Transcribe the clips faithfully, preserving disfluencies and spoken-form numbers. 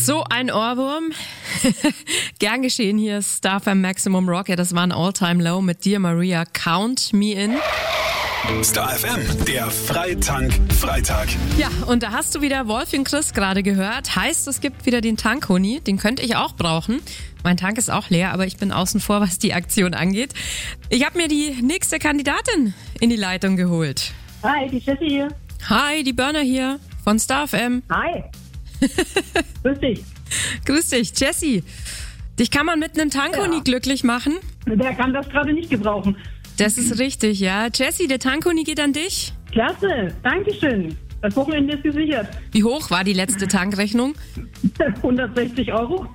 So ein Ohrwurm. Gern geschehen hier, Star F M Maximum Rock. Ja, das war ein All-Time-Low mit Dear Maria, Count Me In. Star F M, der Freitank-Freitag. Ja, und da hast du wieder Wolfing Chris gerade gehört. Heißt, es gibt wieder den Tank-Huni. Den könnte ich auch brauchen. Mein Tank ist auch leer, aber ich bin außen vor, was die Aktion angeht. Ich habe mir die nächste Kandidatin in die Leitung geholt. Hi, die Jessie hier. Hi, die Burner hier von Star F M. Hi. Grüß dich. Grüß dich, Jessie. Dich kann man mit einem Tank-Huni ja. glücklich machen. Wer kann das gerade nicht gebrauchen? Das ist richtig, ja. Jessie, der Tank-Huni geht an dich. Klasse, Dankeschön. Das Wochenende ist gesichert. Wie hoch war die letzte Tankrechnung? hundertsechzig Euro.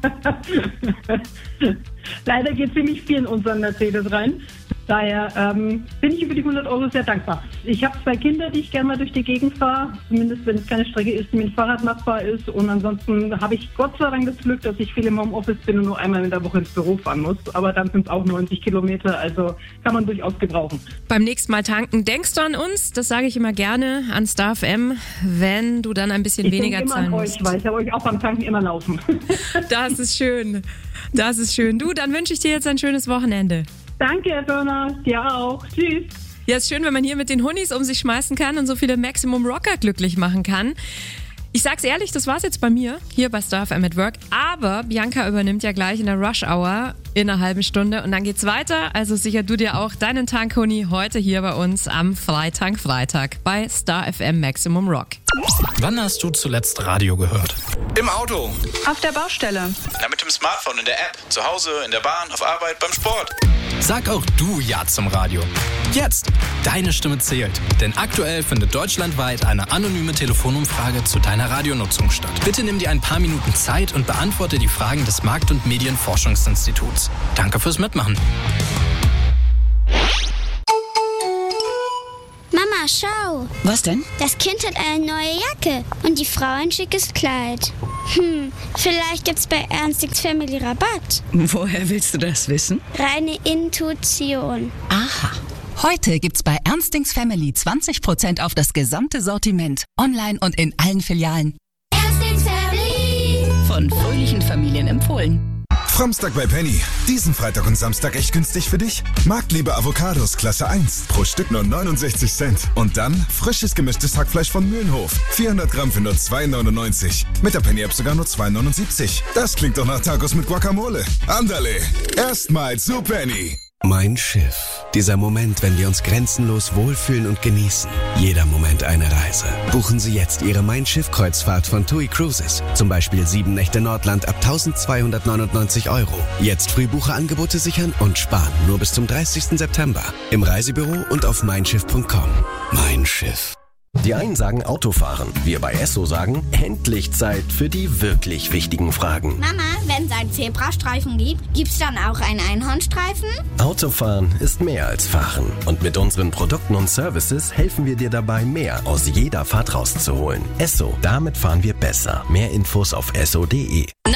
Leider geht ziemlich viel in unseren Mercedes rein. Daher ähm, bin ich über die hundert Euro sehr dankbar. Ich habe zwei Kinder, die ich gerne mal durch die Gegend fahre. Zumindest wenn es keine Strecke ist, die mit dem Fahrrad machbar ist. Und ansonsten habe ich Gott sei Dank das Glück, dass ich viel im Homeoffice bin und nur einmal in der Woche ins Büro fahren muss. Aber dann sind es auch neunzig Kilometer, also kann man durchaus gebrauchen. Beim nächsten Mal tanken, denkst du an uns? Das sage ich immer gerne, an Star F M, wenn du dann ein bisschen ich weniger immer zahlen an musst. euch, weil ich habe euch auch beim Tanken immer laufen. Das ist schön. Das ist schön. Du, dann wünsche ich dir jetzt ein schönes Wochenende. Danke, Herr Börner. Dir auch. Tschüss. Ja, ist schön, wenn man hier mit den Hunis um sich schmeißen kann und so viele Maximum Rocker glücklich machen kann. Ich sag's ehrlich, das war's jetzt bei mir, hier bei Star F M at Work. Aber Bianca übernimmt ja gleich in der Rush Hour in einer halben Stunde und dann geht's weiter. Also sicher du dir auch deinen Tank-Huni heute hier bei uns am Freitank-Freitag bei Star F M Maximum Rock. Wann hast du zuletzt Radio gehört? Im Auto. Auf der Baustelle. Na, mit dem Smartphone, in der App, zu Hause, in der Bahn, auf Arbeit, beim Sport. Sag auch du Ja zum Radio. Jetzt! Deine Stimme zählt. Denn aktuell findet deutschlandweit eine anonyme Telefonumfrage zu deiner Radionutzung statt. Bitte nimm dir ein paar Minuten Zeit und beantworte die Fragen des Markt- und Medienforschungsinstituts. Danke fürs Mitmachen. Mama, schau. Was denn? Das Kind hat eine neue Jacke und die Frau ein schickes Kleid. Hm, vielleicht gibt's bei Ernstings Family Rabatt. Woher willst du das wissen? Reine Intuition. Aha. Heute gibt's bei Ernstings Family zwanzig Prozent auf das gesamte Sortiment. Online und in allen Filialen. Ernstings Family. Von fröhlichen Familien empfohlen. Framstag bei Penny. Diesen Freitag und Samstag echt günstig für dich? Marktliebe Avocados Klasse eins. Pro Stück nur neunundsechzig Cent. Und dann frisches gemischtes Hackfleisch von Mühlenhof. vierhundert Gramm für nur zwei neunundneunzig. Mit der Penny-App sogar nur zwei neunundsiebzig. Das klingt doch nach Tacos mit Guacamole. Andale. Erstmal zu Penny. Mein Schiff. Dieser Moment, wenn wir uns grenzenlos wohlfühlen und genießen. Jeder Moment eine Reise. Buchen Sie jetzt Ihre Mein Schiff-Kreuzfahrt von T U I Cruises. Zum Beispiel sieben Nächte Nordland ab eintausendzweihundertneunundneunzig Euro. Jetzt Frühbucherangebote sichern und sparen. Nur bis zum dreißigsten September. Im Reisebüro und auf mein schiff punkt com. Mein Schiff. Die einen sagen Autofahren. Wir bei Esso sagen, endlich Zeit für die wirklich wichtigen Fragen. Mama, wenn es einen Zebrastreifen gibt, gibt's dann auch einen Einhornstreifen? Autofahren ist mehr als Fahren. Und mit unseren Produkten und Services helfen wir dir dabei, mehr aus jeder Fahrt rauszuholen. Esso, damit fahren wir besser. Mehr Infos auf esso punkt de.